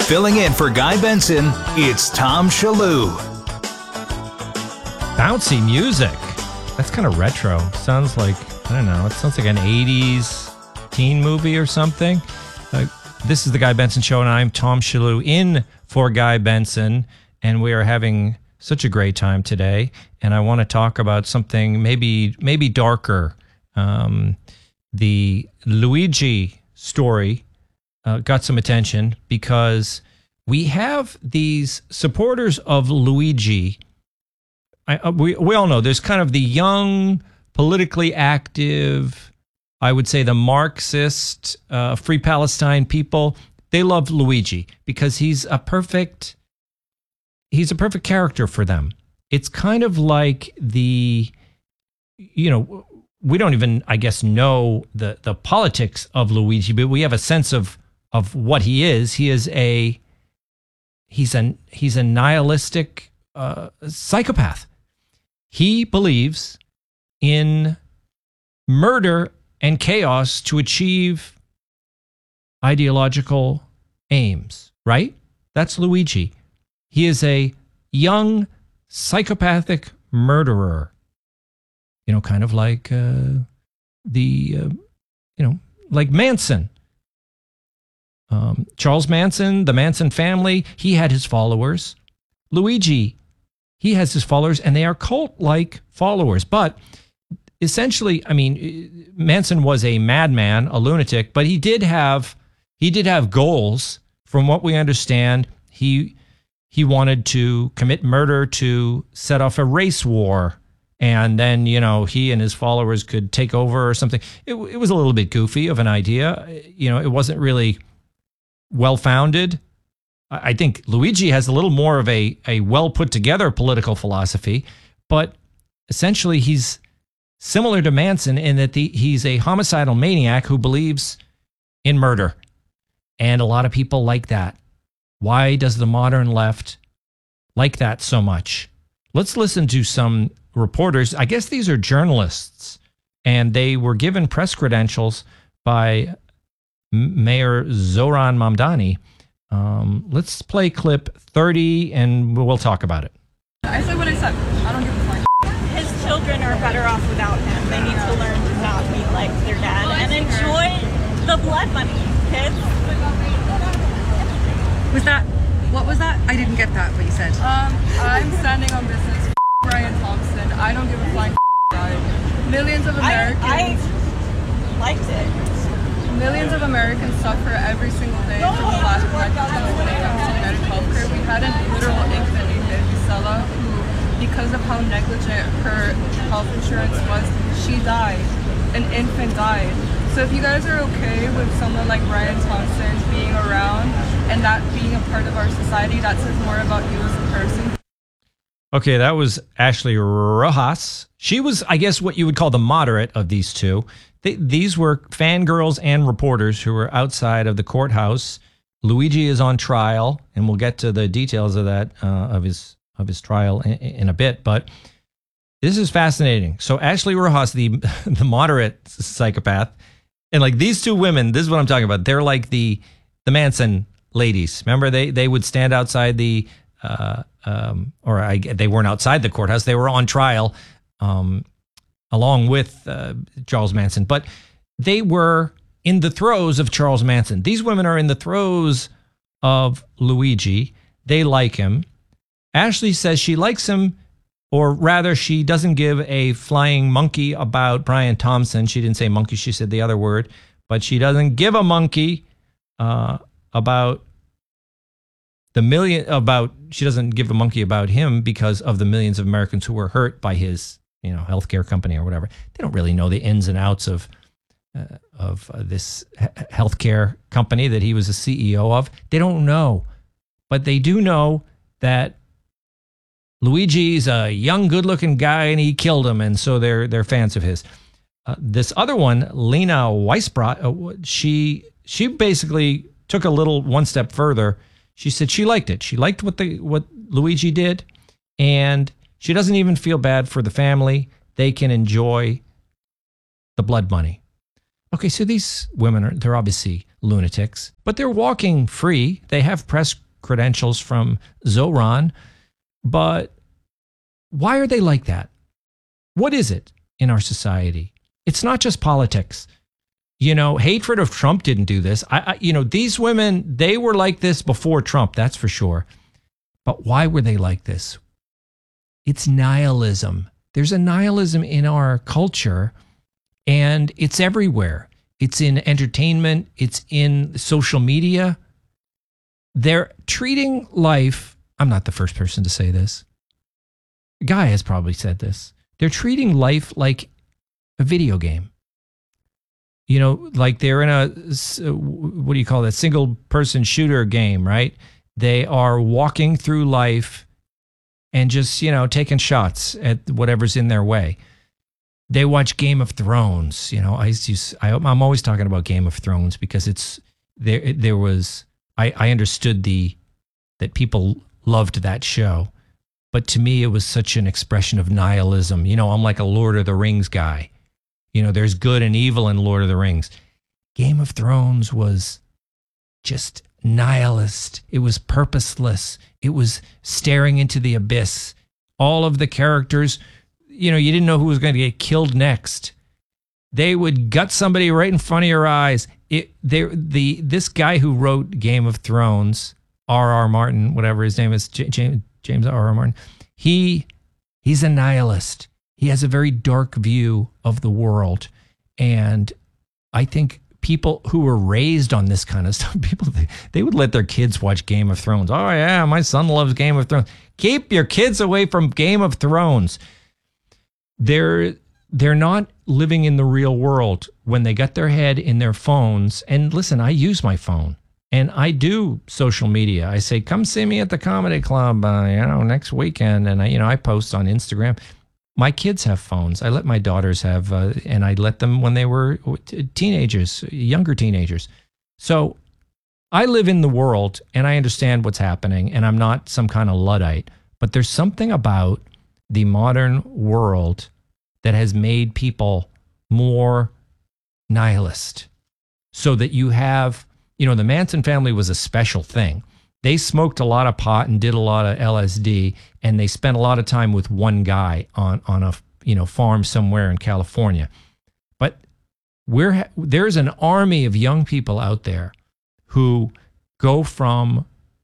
Filling in for Guy Benson, it's Tom Shallou. Bouncy music. That's kind of retro. Sounds like, I don't know, it sounds like an 80s teen movie or something. This is the Guy Benson Show, and I'm Tom Shallou in for Guy Benson, and we are having such a great time today, and I want to talk about something maybe darker. The Luigi story got some attention because we have these supporters of Luigi. We all know there's kind of the young, politically active, I would say the Marxist, Free Palestine people. They love Luigi because he's a perfect character for them. It's kind of like we don't even, I guess, know the politics of Luigi, but we have a sense of what he is. He's a nihilistic psychopath. He believes in murder and chaos to achieve ideological aims, right? That's Luigi. He is a young psychopathic murderer. Kind of like like Manson. Charles Manson, the Manson family, he had his followers. Luigi, he has his followers, and they are cult-like followers. But essentially, I mean, Manson was a madman, a lunatic, but he did have goals. From what we understand, he wanted to commit murder to set off a race war. And then, he and his followers could take over or something. It was a little bit goofy of an idea. It wasn't really well-founded. I think Luigi has a little more of a well-put-together political philosophy, but essentially he's similar to Manson in that he's a homicidal maniac who believes in murder. And a lot of people like that. Why does the modern left like that so much? Let's listen to some reporters. I guess these are journalists, and they were given press credentials by Mayor Zoran Mamdani. Let's play clip 30, and we'll talk about it. I said what I said. I don't give a fuck. His children are better off without him. They need to learn to not be like their dad and enjoy the blood money, kids. What was that? I didn't get that, what you said. I'm standing on business. Brian Thompson. I don't give a flying guy. Millions of Americans. I liked it. Millions of Americans suffer every single day from the lack of recognition when it comes to genetic healthcare. We had a literal infant named Gisela who, because of how negligent her health insurance was, she died. An infant died. So if you guys are okay with someone like Brian Thompson being around and that being a part of our society, that says more about you as a person. Okay, that was Ashley Rojas. She was, I guess, what you would call the moderate of these two. These were fangirls and reporters who were outside of the courthouse. Luigi is on trial, and we'll get to the details of that, of his trial in a bit. But this is fascinating. So Ashley Rojas, the moderate psychopath, and like these two women, this is what I'm talking about. They're like the Manson ladies. Remember, they would stand outside they weren't outside the courthouse. They were on trial along with Charles Manson. But they were in the throes of Charles Manson. These women are in the throes of Luigi. They like him. Ashley says she likes him, or rather she doesn't give a flying monkey about Brian Thompson. She didn't say monkey. She said the other word. But she doesn't give a monkey about she doesn't give a monkey about him because of the millions of Americans who were hurt by his, healthcare company or whatever. They don't really know the ins and outs of this healthcare company that he was a CEO of. They don't know, but they do know that Luigi's a young, good-looking guy and he killed him, and so they're fans of his. This other one, Lena Weisbrot, she basically took a little one step further. She said she liked it. She liked what Luigi did, and she doesn't even feel bad for the family. They can enjoy the blood money. Okay, so these women they're obviously lunatics, but they're walking free. They have press credentials from Zoran. But why are they like that? What is it in our society? It's not just politics. Hatred of Trump didn't do this. These women, they were like this before Trump, that's for sure. But why were they like this? It's nihilism. There's a nihilism in our culture, and it's everywhere. It's in entertainment. It's in social media. They're treating life. I'm not the first person to say this. Guy has probably said this. They're treating life like a video game. Like they're in a, what do you call that, single person shooter game, right? They are walking through life and just, taking shots at whatever's in their way. They watch Game of Thrones. I'm always talking about Game of Thrones because it's there was, I understood that people loved that show. But to me, it was such an expression of nihilism. I'm like a Lord of the Rings guy. There's good and evil in Lord of the Rings. Game of Thrones was just nihilist. It was purposeless. It was staring into the abyss. All of the characters, you didn't know who was going to get killed next. They would gut somebody right in front of your eyes. This guy who wrote Game of Thrones, R.R. Martin, whatever his name is, James R.R. Martin, he's a nihilist. He has a very dark view of the world. And I think people who were raised on this kind of stuff, they would let their kids watch Game of Thrones. Oh, yeah, my son loves Game of Thrones. Keep your kids away from Game of Thrones. They're not living in the real world when they got their head in their phones. And listen, I use my phone. And I do social media. I say, come see me at the comedy club, next weekend. And I post on Instagram. My kids have phones. I let my daughters have, and I let them when they were teenagers, younger teenagers. So I live in the world and I understand what's happening, and I'm not some kind of Luddite. But there's something about the modern world that has made people more nihilist, so that you have, the Manson family was a special thing. They smoked a lot of pot and did a lot of LSD, and they spent a lot of time with one guy on a farm somewhere in California. But there's an army of young people out there who go from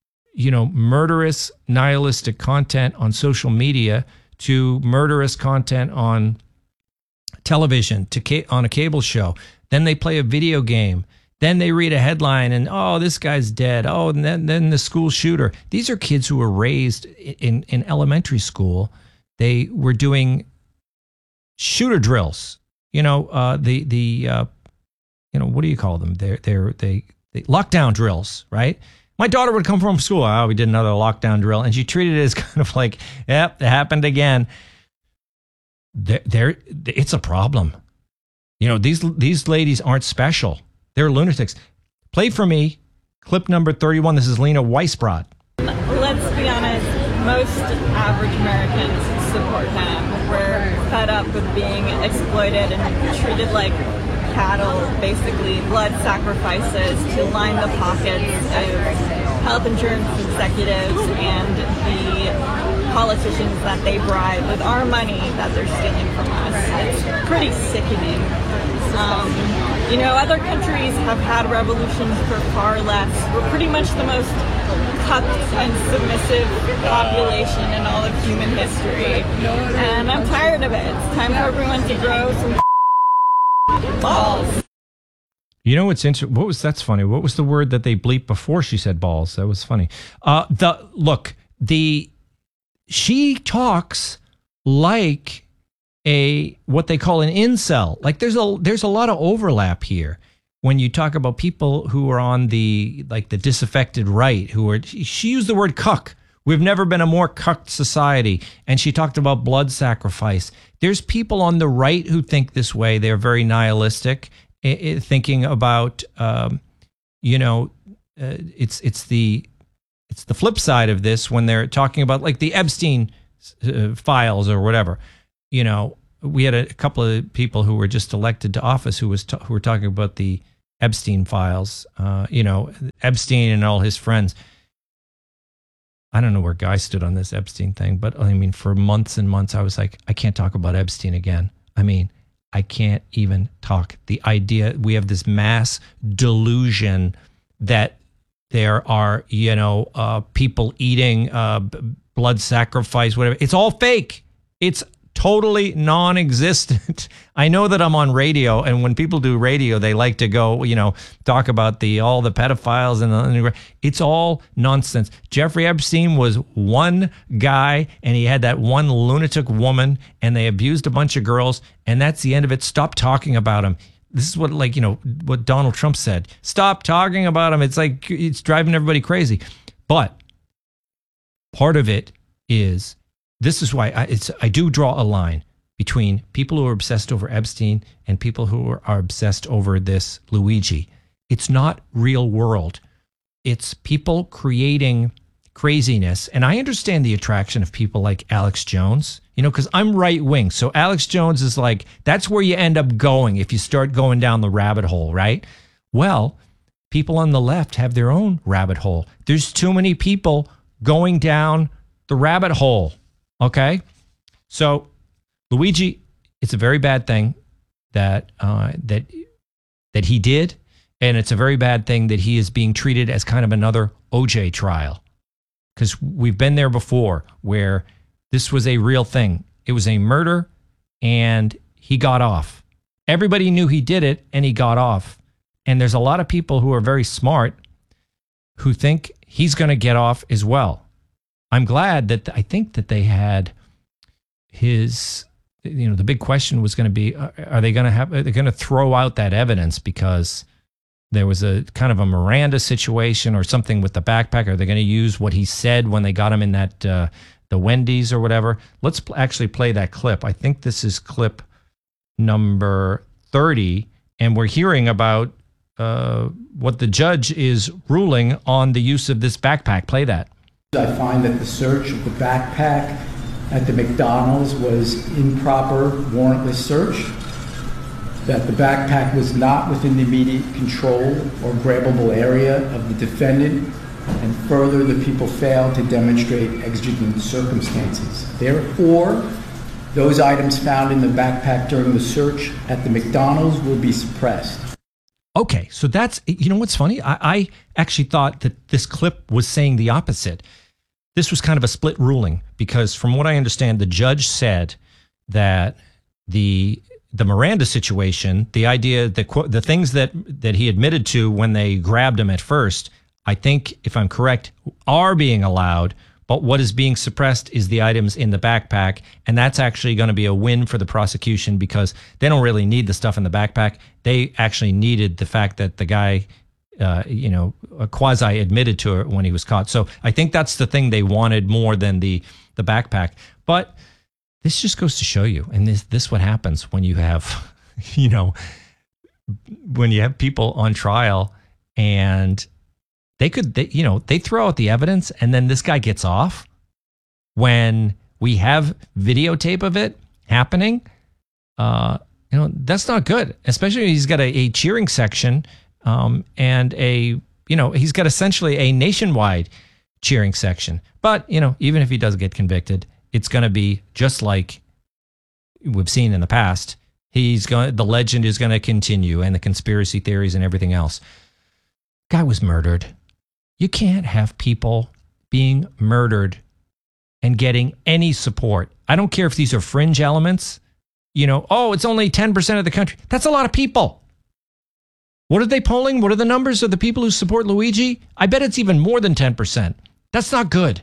murderous nihilistic content on social media to murderous content on television, on a cable show. Then they play a video game. Then they read a headline and, oh, this guy's dead. Oh, and then the school shooter. These are kids who were raised in elementary school. They were doing shooter drills. What do you call them? They lockdown drills, right? My daughter would come from school. Oh, we did another lockdown drill. And she treated it as kind of like, yep, it happened again. It's a problem. These ladies aren't special. They're lunatics. Play for me, clip number 31. This is Lena Weisbrot. Let's be honest, most average Americans support him. We're fed up with being exploited and treated like cattle, basically blood sacrifices to line the pockets of health insurance executives and the politicians that they bribe with our money that they're stealing from us. It's pretty sickening. Other countries have had revolutions for far less. We're pretty much the most cucked and submissive population in all of human history. And I'm tired of it. It's time for everyone to grow some balls. What's interesting? That's funny. What was the word that they bleeped before she said balls? That was funny. She talks like what they call an incel. Like there's a lot of overlap here when you talk about people who are on the disaffected right, she used the word cuck. We've never been a more cucked society. And she talked about blood sacrifice. There's people on the right who think this way. They're very nihilistic, thinking about, it's the flip side of this when they're talking about like the Epstein files or whatever. We had a couple of people who were just elected to office who were talking about the Epstein files, Epstein and all his friends. I don't know where Guy stood on this Epstein thing, but I mean, for months and months, I was like, I can't talk about Epstein again. I mean, I can't even talk. The idea, we have this mass delusion that there are, people eating blood sacrifice, whatever. It's all fake. It's totally non-existent. I know that I'm on radio, and when people do radio, they like to go, talk about all the pedophiles and it's all nonsense. Jeffrey Epstein was one guy, and he had that one lunatic woman, and they abused a bunch of girls, and that's the end of it. Stop talking about him. This is what, what Donald Trump said. Stop talking about him. It's like, it's driving everybody crazy. But part of it is, this is why I do draw a line between people who are obsessed over Epstein and people who are obsessed over this Luigi. It's not real world. It's people creating craziness. And I understand the attraction of people like Alex Jones, because I'm right wing. So Alex Jones is like, that's where you end up going if you start going down the rabbit hole, right? Well, people on the left have their own rabbit hole. There's too many people going down the rabbit hole. Okay, so Luigi, it's a very bad thing that he did, and it's a very bad thing that he is being treated as kind of another OJ trial, because we've been there before where this was a real thing. It was a murder, and he got off. Everybody knew he did it, and he got off. And there's a lot of people who are very smart who think he's going to get off as well. I'm glad that I think that they had his, the big question was going to be, are they going to throw out that evidence because there was a kind of a Miranda situation or something with the backpack? Are they going to use what he said when they got him in that, the Wendy's or whatever? Let's actually play that clip. I think this is clip number 30, and we're hearing about what the judge is ruling on the use of this backpack. Play that. I find that the search of the backpack at the McDonald's was improper, warrantless search, that the backpack was not within the immediate control or grabbable area of the defendant, and further, the people failed to demonstrate exigent circumstances. Therefore, those items found in the backpack during the search at the McDonald's will be suppressed. Okay, so that's, what's funny? I actually thought that this clip was saying the opposite. This was kind of a split ruling because from what I understand, the judge said that the Miranda situation, the idea, the things that he admitted to when they grabbed him at first, I think, if I'm correct, are being allowed. But what is being suppressed is the items in the backpack. And that's actually going to be a win for the prosecution because they don't really need the stuff in the backpack. They actually needed the fact that the guy, quasi admitted to it when he was caught. So I think that's the thing they wanted more than the backpack. But this just goes to show you, and this what happens when you have, when you have people on trial and they throw out the evidence and then this guy gets off when we have videotape of it happening. That's not good, especially when he's got a cheering section and he's got essentially a nationwide cheering section. But, even if he does get convicted, it's going to be just like we've seen in the past. The legend is going to continue and the conspiracy theories and everything else. Guy was murdered. You can't have people being murdered and getting any support. I don't care if these are fringe elements. It's only 10% of the country. That's a lot of people. What are they polling? What are the numbers of the people who support Luigi? I bet it's even more than 10%. That's not good.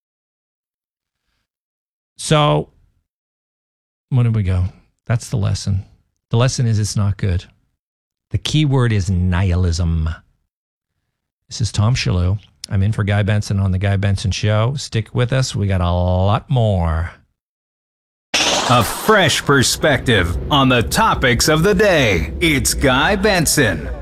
So, where do we go? That's the lesson. The lesson is it's not good. The key word is nihilism. This is Tom Shillue. I'm in for Guy Benson on The Guy Benson Show. Stick with us. We got a lot more. A fresh perspective on the topics of the day. It's Guy Benson.